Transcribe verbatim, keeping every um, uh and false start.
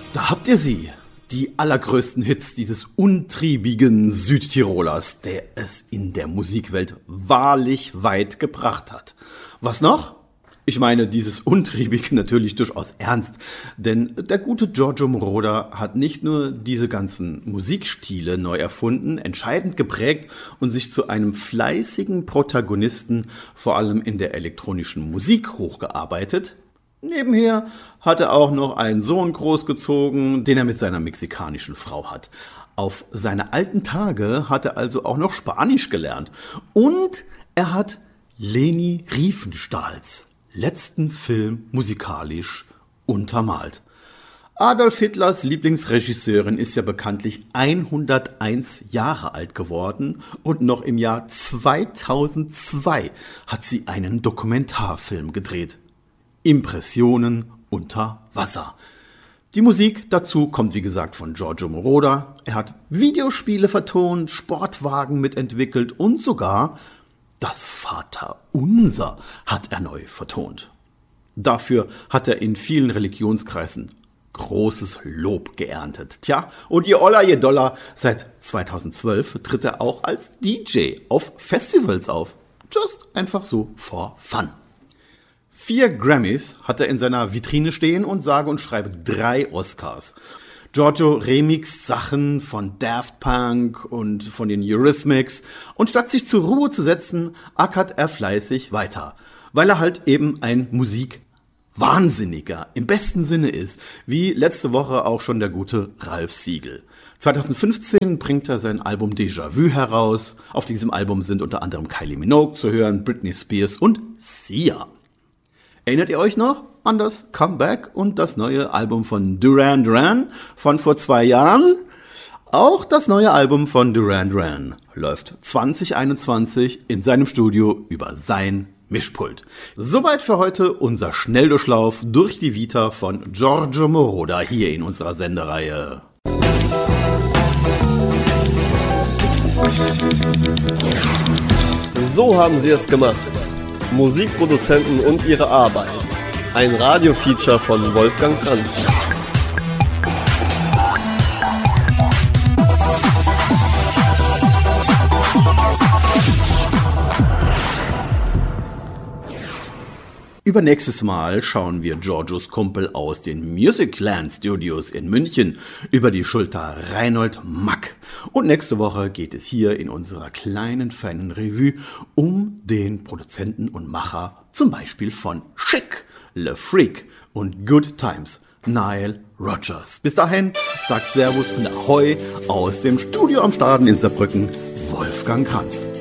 Da habt ihr sie, die allergrößten Hits dieses untriebigen Südtirolers, der es in der Musikwelt wahrlich weit gebracht hat. Was noch? Ich meine dieses Untriebige natürlich durchaus ernst, denn der gute Giorgio Moroder hat nicht nur diese ganzen Musikstile neu erfunden, entscheidend geprägt und sich zu einem fleißigen Protagonisten vor allem in der elektronischen Musik hochgearbeitet. Nebenher hat er auch noch einen Sohn großgezogen, den er mit seiner mexikanischen Frau hat. Auf seine alten Tage hat er also auch noch Spanisch gelernt. Und er hat Leni Riefenstahls letzten Film musikalisch untermalt. Adolf Hitlers Lieblingsregisseurin ist ja bekanntlich hunderteins Jahre alt geworden und noch im Jahr zweitausendzwei hat sie einen Dokumentarfilm gedreht. Impressionen unter Wasser. Die Musik dazu kommt wie gesagt von Giorgio Moroder. Er hat Videospiele vertont, Sportwagen mitentwickelt und sogar das Vaterunser hat er neu vertont. Dafür hat er in vielen Religionskreisen großes Lob geerntet. Tja, und je Oller, je Dollar, seit zweitausendzwölf tritt er auch als D J auf Festivals auf. Just einfach so for fun. Vier Grammys hat er in seiner Vitrine stehen und sage und schreibe drei Oscars. Giorgio remixt Sachen von Daft Punk und von den Eurythmics und statt sich zur Ruhe zu setzen, ackert er fleißig weiter, weil er halt eben ein Musikwahnsinniger im besten Sinne ist, wie letzte Woche auch schon der gute Ralf Siegel. zweitausendfünfzehn bringt er sein Album Déjà-vu heraus. Auf diesem Album sind unter anderem Kylie Minogue zu hören, Britney Spears und Sia. Erinnert ihr euch noch an das Comeback und das neue Album von Duran Duran von vor zwei Jahren? Auch das neue Album von Duran Duran läuft zwanzig einundzwanzig in seinem Studio über sein Mischpult. Soweit für heute unser Schnelldurchlauf durch die Vita von Giorgio Moroder hier in unserer Sendereihe. So haben sie es gemacht. Musikproduzenten und ihre Arbeit. Ein Radiofeature von Wolfgang Kranz. Übernächstes Mal schauen wir Giorgios Kumpel aus den Musicland Studios in München über die Schulter Reinhold Mack. Und nächste Woche geht es hier in unserer kleinen Fan-Revue um den Produzenten und Macher zum Beispiel von Chic, Le Freak und Good Times, Nile Rodgers. Bis dahin sagt Servus und Ahoi aus dem Studio am Staden in Saarbrücken, Wolfgang Kranz.